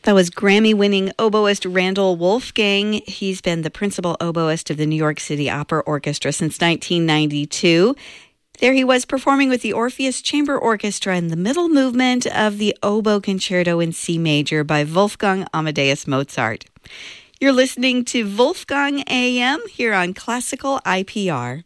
That was Grammy-winning oboist Randall Wolfgang. He's been the principal oboist of the New York City Opera Orchestra since 1992. There he was performing with the Orpheus Chamber Orchestra in the middle movement of the Oboe Concerto in C Major by Wolfgang Amadeus Mozart. You're listening to Wolfgang AM here on Classical IPR.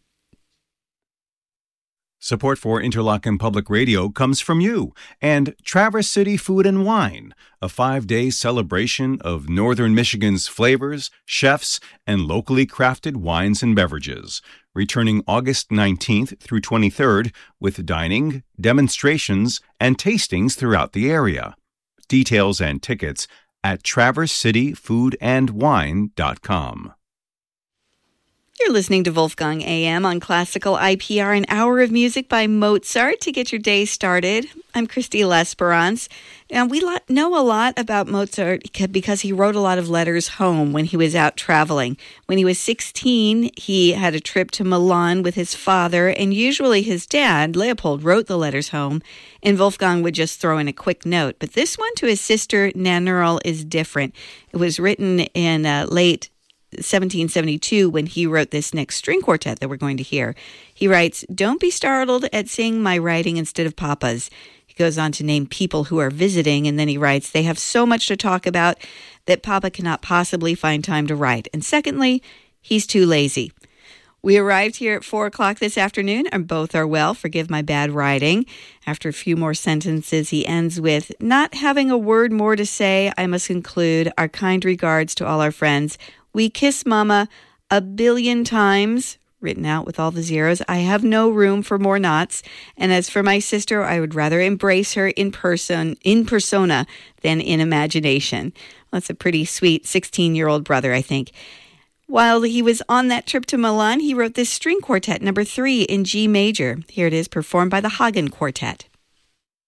Support for Interlochen Public Radio comes from you and Traverse City Food and Wine, a 5-day celebration of Northern Michigan's flavors, chefs, and locally crafted wines and beverages, returning August 19th through 23rd with dining, demonstrations, and tastings throughout the area. Details and tickets at traversecityfoodandwine.com. You're listening to Wolfgang AM on Classical IPR, an hour of music by Mozart to get your day started. I'm Christy L'Esperance, and we know a lot about Mozart because he wrote a lot of letters home when he was out traveling. When he was 16, he had a trip to Milan with his father, and usually his dad, Leopold, wrote the letters home, and Wolfgang would just throw in a quick note. But this one to his sister, Nannerl, is different. It was written in late 1772 when he wrote this next string quartet that we're going to hear. He writes, "Don't be startled at seeing my writing instead of Papa's." He goes on to name people who are visiting, and then he writes, "They have so much to talk about that Papa cannot possibly find time to write. And secondly, he's too lazy." We arrived here at 4 o'clock this afternoon, and both are well. Forgive my bad writing. After a few more sentences, he ends with, "Not having a word more to say, I must conclude our kind regards to all our friends. We kiss Mama a billion times," written out with all the zeros. "I have no room for more knots. And as for my sister, I would rather embrace her in persona than in imagination." Well, that's a pretty sweet 16-year-old brother, I think. While he was on that trip to Milan, he wrote this string quartet, number 3 in G major. Here it is, performed by the Hagen Quartet.